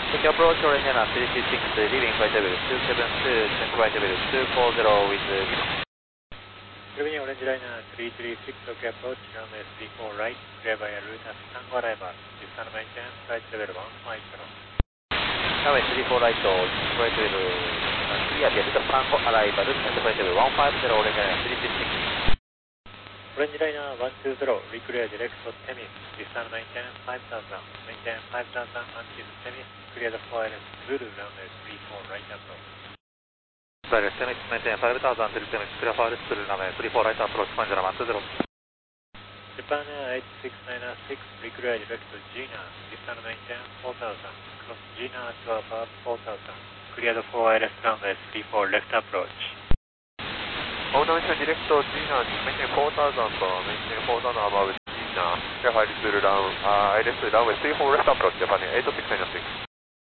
Tokyo approach orange runway 326, leaving flight level 272, check flight level 240 with Lima. オレンジライナー336 Tokyo approach runway 34 right, clear by a route at Tango arrival, descend maintain flight level 150. Runway 34 right, flight level clear via route Tango arrival, descend flight level 150, orange runway 336. オレンジライナー120 reclear direct to Temis, descend maintain 5000, maintain 5000 until Temis, clear the 4LS Zulu runway 34 right approach. Temis, maintain 5000 until Temis, clear 4LS Zulu runway 34 right approach, Panjara 120. Japan Air 8696, reclear direct to Gina, descend maintain 4000, cross Gina to above 4000, clear the 4LS runway 34 left approach. Automation direct to Gina, maintain 4000, maintain 4000 above Gina, clear 4LS Zulu runway 34 left approach, Japan Air 8696.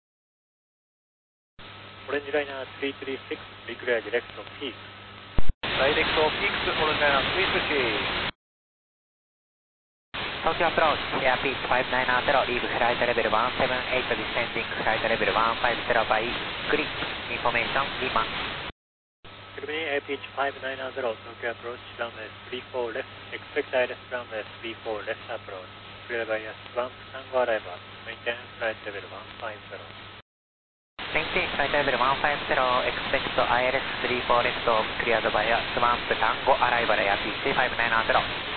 オレンジライナー336 reclear direct to Peaks. Direct to Peaks, オレンジライナー336. Tokyo approach, Airpeak 590, leave flight level 178, descending flight level 150 by green, information Lima. Germany Airpeak 590, Tokyo approach, runway 34 left, expect ILS runway 34 left approach, clear by a swamp Tango arrival, maintain flight level 150. Maintain flight level 150, expect ILS 34 left, cleared by a swamp Tango arrival, Airpeak 590.